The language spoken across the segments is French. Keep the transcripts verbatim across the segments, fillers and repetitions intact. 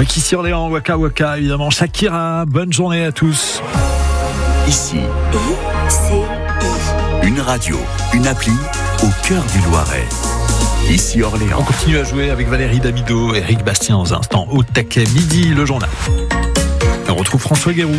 Qui sur Orléans, Waka Waka, évidemment. Shakira, bonne journée à tous. Ici, I C I. Une radio, une appli au cœur du Loiret. Ici Orléans. On continue à jouer avec Valérie Damido, Eric Bastien dans un instant au taquet. Midi, le journal. On retrouve François Guéroux.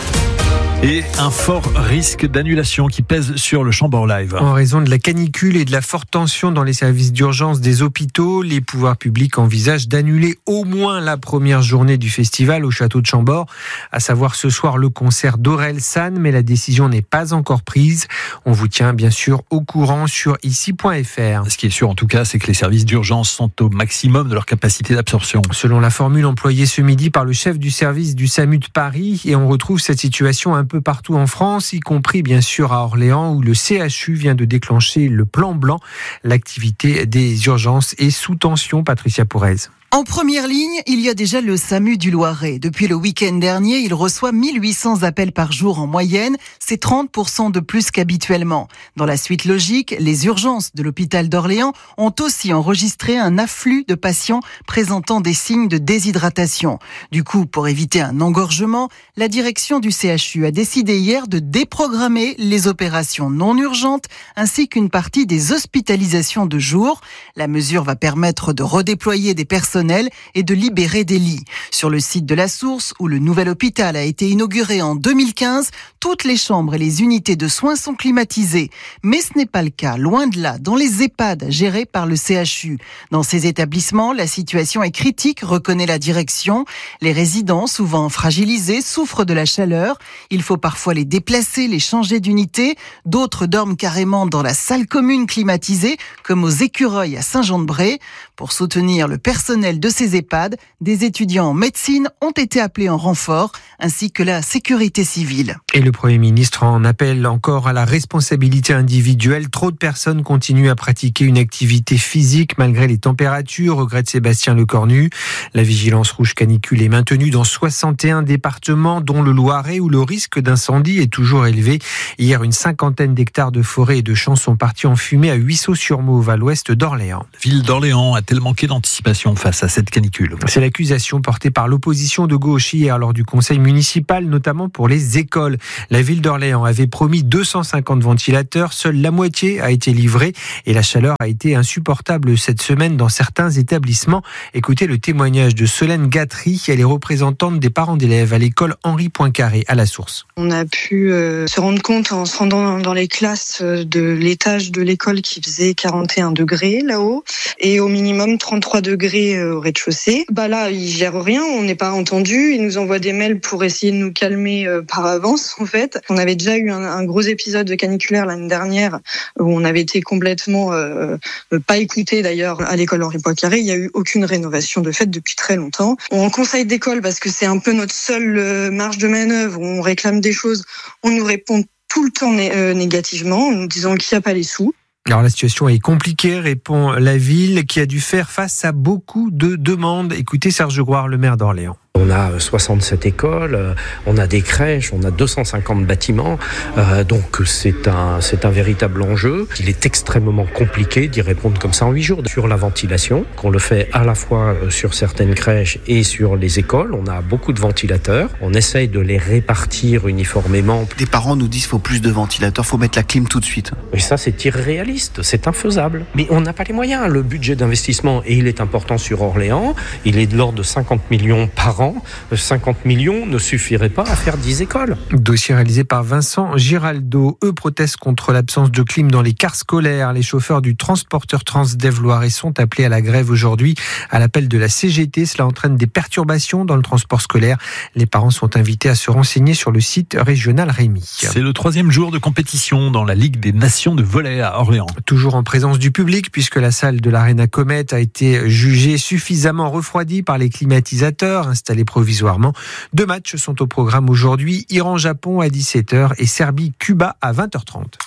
Et un fort risque d'annulation qui pèse sur le Chambord Live. En raison de la canicule et de la forte tension dans les services d'urgence des hôpitaux, les pouvoirs publics envisagent d'annuler au moins la première journée du festival au château de Chambord, à savoir ce soir le concert d'Orelsan, mais la décision n'est pas encore prise. On vous tient bien sûr au courant sur ici point f r. Ce qui est sûr en tout cas, c'est que les services d'urgence sont au maximum de leur capacité d'absorption. Selon la formule employée ce midi par le chef du service du SAMU de Paris, et on retrouve cette situation un peu partout en France, y compris bien sûr à Orléans où le C H U vient de déclencher le plan blanc. L'activité des urgences est sous tension, Patricia Pourez. En première ligne, il y a déjà le SAMU du Loiret. Depuis le week-end dernier, il reçoit mille huit cents appels par jour en moyenne. C'est trente pour cent de plus qu'habituellement. Dans la suite logique, les urgences de l'hôpital d'Orléans ont aussi enregistré un afflux de patients présentant des signes de déshydratation. Du coup, pour éviter un engorgement, la direction du C H U a décidé hier de déprogrammer les opérations non urgentes ainsi qu'une partie des hospitalisations de jour. La mesure va permettre de redéployer des personnes et de libérer des lits. Sur le site de la Source, où le nouvel hôpital a été inauguré en deux mille quinze, toutes les chambres et les unités de soins sont climatisées. Mais ce n'est pas le cas, loin de là, dans les EHPAD gérés par le C H U. Dans ces établissements, la situation est critique, reconnaît la direction. Les résidents, souvent fragilisés, souffrent de la chaleur. Il faut parfois les déplacer, les changer d'unité. D'autres dorment carrément dans la salle commune climatisée, comme aux Écureuils à Saint-Jean-de-Bray. Pour soutenir le personnel de ces EHPAD, des étudiants en médecine ont été appelés en renfort, ainsi que la sécurité civile. Et le Premier ministre en appelle encore à la responsabilité individuelle. Trop de personnes continuent à pratiquer une activité physique malgré les températures, regrette Sébastien Lecornu. La vigilance rouge canicule est maintenue dans soixante et un départements, dont le Loiret, où le risque d'incendie est toujours élevé. Hier, une cinquantaine d'hectares de forêt et de champs sont partis en fumée à Huisseau-sur-Mauve, à l'ouest d'Orléans. La ville d'Orléans a-t-elle manqué d'anticipation face à cette canicule? C'est l'accusation portée par l'opposition de gauche hier lors du conseil municipal, notamment pour les écoles. La ville d'Orléans avait promis deux cent cinquante ventilateurs, seule la moitié a été livrée et la chaleur a été insupportable cette semaine dans certains établissements. Écoutez le témoignage de Solène Gatry, elle est représentante des parents d'élèves à l'école Henri Poincaré à la Source. On a pu euh, se rendre compte en se rendant dans les classes de l'étage de l'école qui faisait quarante et un degrés là-haut et au minimum trente-trois degrés au rez-de-chaussée. Bah là, ils gèrent rien, on n'est pas entendu. Ils nous envoient des mails pour essayer de nous calmer euh, par avance, en fait. On avait déjà eu un, un gros épisode de caniculaire l'année dernière où on avait été complètement euh, pas écoutés d'ailleurs à l'école Henri Poincaré. Il n'y a eu aucune rénovation de fait depuis très longtemps. On conseille d'école parce que c'est un peu notre seule euh, marge de manœuvre où on réclame des choses. On nous répond tout le temps né- euh, négativement en nous disant qu'il n'y a pas les sous. Alors la situation est compliquée, répond la ville, qui a dû faire face à beaucoup de demandes. Écoutez Serge Grouard, le maire d'Orléans. On a soixante-sept écoles, on a des crèches, on a deux cent cinquante bâtiments, euh, donc c'est un, c'est un véritable enjeu. Il est extrêmement compliqué d'y répondre comme ça en huit jours. Sur la ventilation, qu'on le fait à la fois sur certaines crèches et sur les écoles, on a beaucoup de ventilateurs, on essaye de les répartir uniformément. Des parents nous disent qu'il faut plus de ventilateurs, il faut mettre la clim tout de suite. Et ça c'est irréaliste, c'est infaisable. Mais on n'a pas les moyens, le budget d'investissement, et il est important sur Orléans, il est de l'ordre de cinquante millions par an. cinquante millions ne suffiraient pas à faire dix écoles. Dossier réalisé par Vincent Giraldo. Eux protestent contre l'absence de clim dans les cars scolaires. Les chauffeurs du transporteur Transdev Loiret sont appelés à la grève aujourd'hui à l'appel de la C G T. Cela entraîne des perturbations dans le transport scolaire. Les parents sont invités à se renseigner sur le site régional Rémy. C'est le troisième jour de compétition dans la Ligue des Nations de volley à Orléans. Toujours en présence du public puisque la salle de l'Arena Comet a été jugée suffisamment refroidie par les climatisateurs installés provisoirement. Deux matchs sont au programme aujourd'hui. Iran-Japon à dix-sept heures et Serbie-Cuba à vingt heures trente.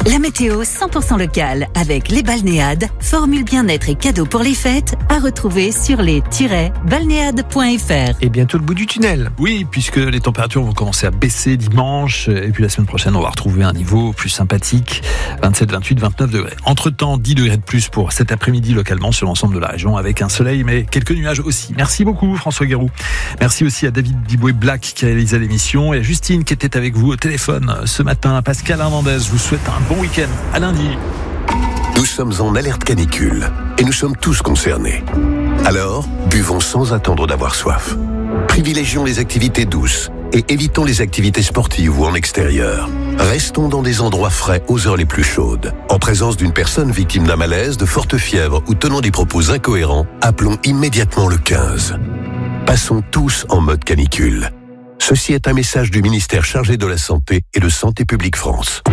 La météo cent pour cent locale avec les balnéades, formule bien-être et cadeaux pour les fêtes à retrouver sur les tiret balnéades point f r. Et bientôt le bout du tunnel. Oui, puisque les températures vont commencer à baisser dimanche. Et puis la semaine prochaine, on va retrouver un niveau plus sympathique. vingt-sept, vingt-huit, vingt-neuf degrés. Entre-temps, dix degrés de plus pour cet après-midi localement sur l'ensemble de la région avec un soleil, mais quelques nuages aussi. Merci beaucoup, François Guéroux. Merci aussi à David Diboué-Black qui réalisait l'émission et à Justine qui était avec vous au téléphone ce matin. Pascal Hernandez, je vous souhaite un bon week-end. À lundi. Nous sommes en alerte canicule et nous sommes tous concernés. Alors, buvons sans attendre d'avoir soif. Privilégions les activités douces et évitons les activités sportives ou en extérieur. Restons dans des endroits frais aux heures les plus chaudes. En présence d'une personne victime d'un malaise, de forte fièvre ou tenant des propos incohérents, appelons immédiatement le quinze. Passons tous en mode canicule. Ceci est un message du ministère chargé de la Santé et de Santé publique France.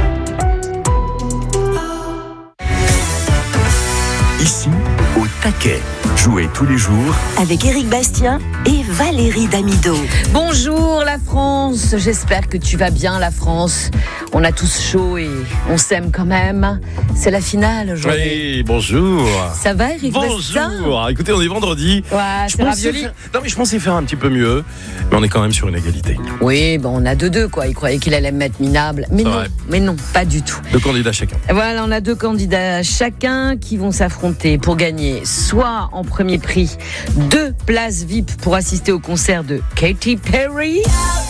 Ici, au taquet. Jouez tous les jours Avec Éric Bastien et Valérie Damido. Bonjour la France, j'espère que tu vas bien la France. On a tous chaud et on s'aime quand même. C'est la finale aujourd'hui. Oui, bonjour. Ça va Éric Bastien ? Bonjour. Écoutez, on est vendredi. Ouais, je c'est ravioli. faire... Non mais je pensais faire un petit peu mieux, mais on est quand même sur une égalité. Oui, bon, on a deux deux quoi. Il croyait qu'il allait me mettre minable, mais C'est non, vrai. mais non, pas du tout. Deux candidats chacun. Voilà, on a deux candidats chacun qui vont s'affronter pour gagner soit en premier prix deux places V I P pour assister au concert de Katy Perry.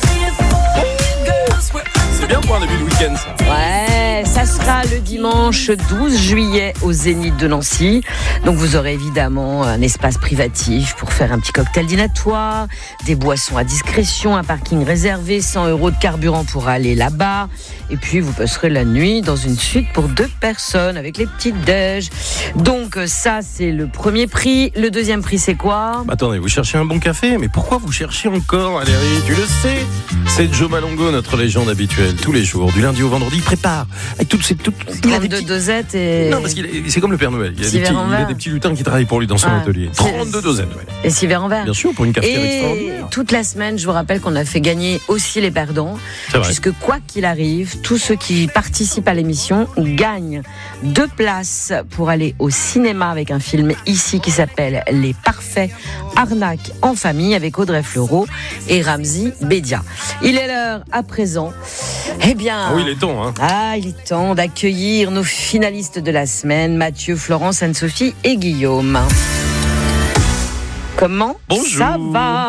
C'est bien pour un début de week-end ça. Ouais, ça sera le dimanche douze juillet au Zénith de Nancy. Donc vous aurez évidemment un espace privatif pour faire un petit cocktail dînatoire, des boissons à discrétion, un parking réservé, cent euros de carburant pour aller là-bas. Et puis vous passerez la nuit dans une suite pour deux personnes avec les petites déj. Donc ça c'est le premier prix. Le deuxième prix c'est quoi ? Bah, attendez, vous cherchez un bon café, mais pourquoi vous cherchez encore Valérie ? Tu le sais, c'est Joe Malongo, notre légende habituelle, tous les jours, du lundi au vendredi, il prépare avec toutes ces toutes. Il a des petits... dosettes et. Non, parce qu'il est, c'est comme le Père Noël. Il y a, des petits, il y a des petits lutins qui travaillent pour lui dans son ah, atelier. trente-deux dosettes, ouais. Et six verres en verre. Bien sûr, pour une cafetière et extraordinaire. Toute la semaine, je vous rappelle qu'on a fait gagner aussi les perdants. C'est vrai. Puisque quoi qu'il arrive, tous ceux qui participent à l'émission gagnent deux places pour aller au cinéma avec un film ici qui s'appelle Les Parfaits Arnaques en famille avec Audrey Fleurot et Ramzi Bedia. Il est l'heure à présent. Eh bien. Ah oui, il est temps, hein. Ah, il est temps d'accueillir nos finalistes de la semaine, Mathieu, Florence, Anne-Sophie et Guillaume. Comment Bonjour. ça va ?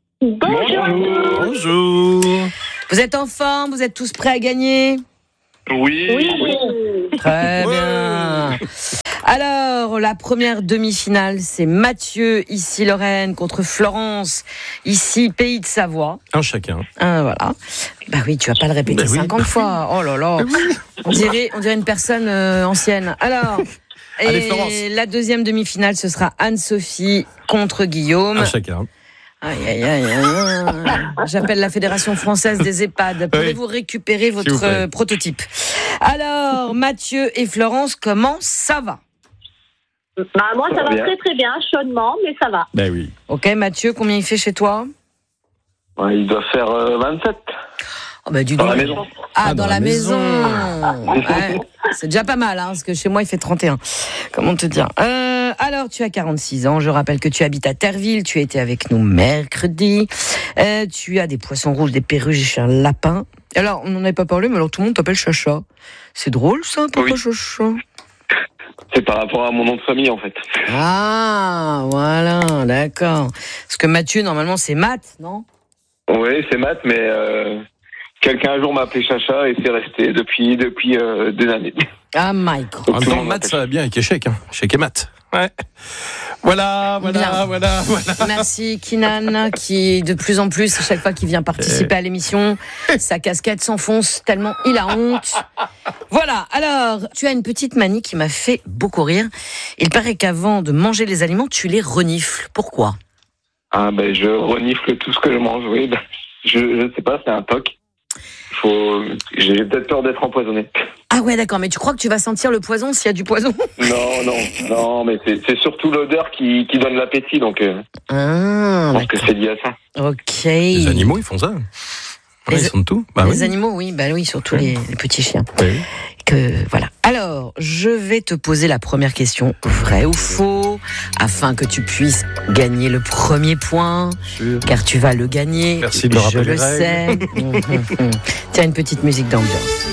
Bonjour. Bonjour. Vous êtes en forme ? Vous êtes tous prêts à gagner ? Oui. oui. Très bien. Alors, la première demi-finale, c'est Mathieu, ici Lorraine, contre Florence, ici Pays de Savoie. Un chacun. Ah, voilà. Bah oui, tu vas pas le répéter bah oui. cinquante fois. Oh là là. On dirait, on dirait une personne euh, ancienne. Alors, Allez, et Florence. la deuxième demi-finale, ce sera Anne-Sophie contre Guillaume. Un chacun. Aïe, aïe, aïe, aïe. J'appelle la Fédération française des EHPAD. Pouvez-vous récupérer votre euh, prototype ? Alors, Mathieu et Florence, comment ça va ? Bah, moi, ça, ça va bien. très très bien, chaudement, mais ça va. Ben oui. Ok, Mathieu, combien il fait chez toi ? Ouais, il doit faire euh, vingt-sept. Oh bah, du dans coup. la maison. Ah, ah dans, dans la, la maison. maison. Ouais, c'est déjà pas mal, hein, parce que chez moi, il fait trente et un. Comment te dire ? euh, Alors, tu as quarante-six ans. Je rappelle que tu habites à Terreville. Tu étais avec nous mercredi. Euh, tu as des poissons rouges, des perruches, un lapin. Alors, on n'en avait pas parlé, mais alors tout le monde t'appelle Chacha. C'est drôle, ça ? Pourquoi oui. Chacha ? C'est par rapport à mon nom de famille, en fait. Ah, voilà, d'accord. Parce que Mathieu, normalement, c'est Matt, non ? Oui, c'est Matt, mais euh, quelqu'un un jour m'a appelé Chacha et c'est resté depuis, depuis euh, des années. Ah, Michael. En même temps, Matt, ça va bien avec échec. Hein. Échec et Matt. Ouais. Voilà, voilà, bien. voilà, voilà. Merci Kinan, qui de plus en plus, à chaque fois qu'il vient participer à l'émission, sa casquette s'enfonce tellement il a honte. Voilà, alors, tu as une petite manie qui m'a fait beaucoup rire. Il paraît qu'avant de manger les aliments, tu les renifles. Pourquoi ? Ah ben, je renifle tout ce que je mange, oui. Je ne sais pas, c'est un toc. Faut... J'ai peut-être peur d'être empoisonné. Ah ouais, d'accord, mais tu crois que tu vas sentir le poison s'il y a du poison ? Non, non, non, mais c'est, c'est surtout l'odeur qui, qui donne l'appétit, donc euh, ah, je pense que c'est lié à ça. Ok. Les animaux, ils font ça. Les, ils sont de tout. Bah, les oui. animaux, oui, bah oui, surtout oui. Les, les petits chiens. Oui. que voilà. Alors, je vais te poser la première question, vrai ou faux, afin que tu puisses gagner le premier point, Sûr. car tu vas le gagner. Merci de me je rappeler le les sais. Hum, hum, hum. Tiens, une petite musique d'ambiance.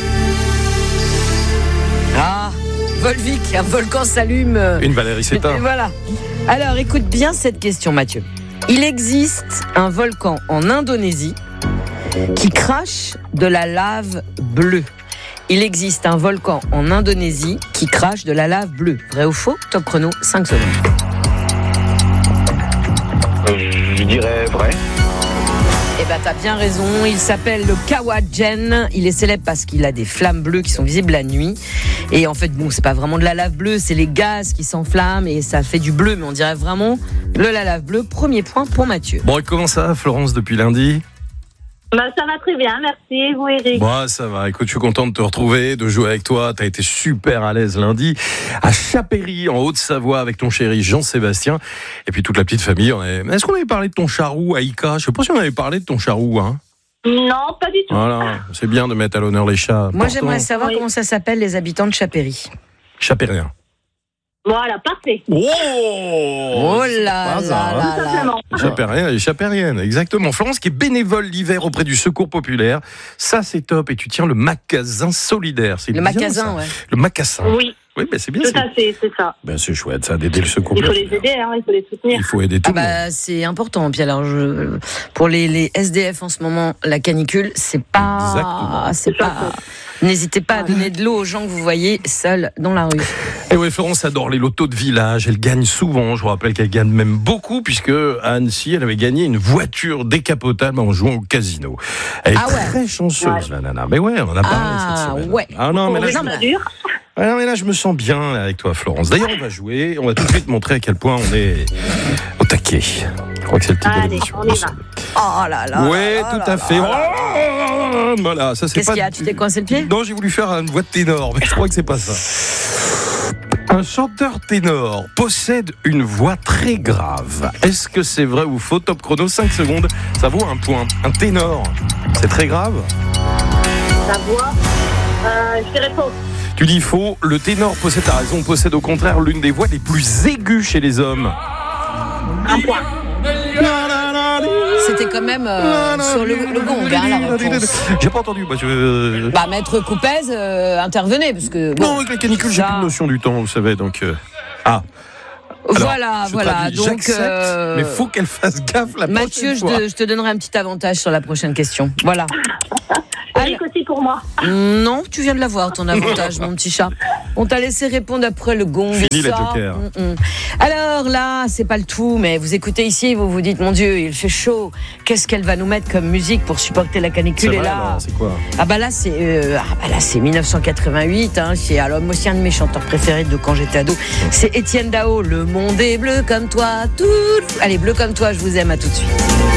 Ah, Volvic, un volcan s'allume. Une Valérie Sétain. Voilà. Alors, écoute bien cette question, Mathieu. Il existe un volcan en Indonésie qui crache de la lave bleue. Il existe un volcan en Indonésie qui crache de la lave bleue. Vrai ou faux? Top chrono, cinq secondes. Euh, je dirais vrai. Eh ben, t'as bien raison. Il s'appelle le Kawajen. Il est célèbre parce qu'il a des flammes bleues qui sont visibles la nuit. Et en fait, bon, c'est pas vraiment de la lave bleue, c'est les gaz qui s'enflamment et ça fait du bleu. Mais on dirait vraiment le la lave bleue. Premier point pour Mathieu. Bon, et comment ça va, Florence, depuis lundi? Bah, ça va très bien, merci. Et vous, Eric? Bon, ça va. Écoute, je suis content de te retrouver, de jouer avec toi. T'as été super à l'aise lundi à Chapéry, en Haute-Savoie, avec ton chéri Jean-Sébastien. Et puis toute la petite famille. On avait... Est-ce qu'on avait parlé de ton charroux, Aïka? Je sais pas si on avait parlé de ton charroux, hein. Non, pas du tout. Voilà, c'est bien de mettre à l'honneur les chats. Moi, Pourtant, j'aimerais savoir Oui. comment ça s'appelle, les habitants de Chapéry. Chapérien. Voilà, parfait. Oh, Oh là là là Tout là. simplement. Chapérien et chapérienne, exactement. Florence qui est bénévole l'hiver auprès du Secours Populaire. Ça, c'est top. Et tu tiens le magasin solidaire. C'est Le bien, magasin, ça. ouais. Le macassin. Oui, Oui, ben c'est bien. tout c'est... à fait, c'est ça. Ben, c'est chouette, ça, d'aider le Secours Il faut les Populaire. aider, hein, il faut les soutenir. Il faut aider tout Ah le monde. bah, c'est important. Puis alors, je... pour les, les S D F en ce moment, la canicule, c'est pas, Exactement. c'est pas. N'hésitez pas à donner de l'eau aux gens que vous voyez seuls dans la rue. Et ouais, Florence adore les lotos de village. Elle gagne souvent. Je vous rappelle qu'elle gagne même beaucoup, puisque à Annecy, elle avait gagné une voiture décapotable en jouant au casino. Elle est Ah ouais. très chanceuse, la nana. Mais ouais, on en a parlé Ah, cette semaine. ouais. Ah non, mais là, Oui, je... ça dure. Ah non, mais là, je me sens bien là, avec toi, Florence. D'ailleurs, on va jouer. On va tout de suite montrer à quel point on est au taquet. Je crois que c'est le titre de Allez, l'émission. on y va. Oh là là. Ouais, là tout là à là fait. là là. Oh, voilà, ça c'est Qu'est-ce pas. qu'il y a? Tu t'es coincé le pied? Non, j'ai voulu faire une voix de ténor, mais je crois que c'est pas ça. Un chanteur ténor possède une voix très grave. Est-ce que c'est vrai ou faux? Top chrono, cinq secondes, ça vaut un point. Un ténor, c'est très grave? La voix, euh, je dirais faux. Tu dis faux, le ténor possède, t'as raison, possède au contraire l'une des voix les plus aiguës chez les hommes. Un point. C'était quand même euh, sur le, le gong, hein, la réponse. J'ai pas entendu, moi je... Bah, maître Coupez, euh, intervenez, parce que. Bon, Non, avec la canicule, j'ai ça- plus de notion du temps, vous savez, donc... euh, Ah. Alors, voilà, je voilà. traduis, Donc, j'accepte, euh, mais faut qu'elle fasse gaffe la Mathieu, prochaine je fois. te, je te donnerai un petit avantage sur la prochaine question. Voilà. Eric aussi pour moi. Non, tu viens de l'avoir, ton avantage, mon petit chat. On t'a laissé répondre après le gong. Fini les ça. jokers. Mm, mm. Alors là, c'est pas le tout, mais vous écoutez ici, vous vous dites, mon Dieu, il fait chaud. Qu'est-ce qu'elle va nous mettre comme musique pour supporter la canicule? C'est Et vrai, là, alors, c'est quoi? ah bah là, c'est euh, ah bah là, c'est dix-neuf cent quatre-vingt-huit. Hein, c'est alors moi aussi un de mes chanteurs préférés de quand j'étais ado. C'est Étienne Dao. Le monde est bleu comme toi. Tout. Allez, bleu comme toi. Je vous aime. À tout de suite.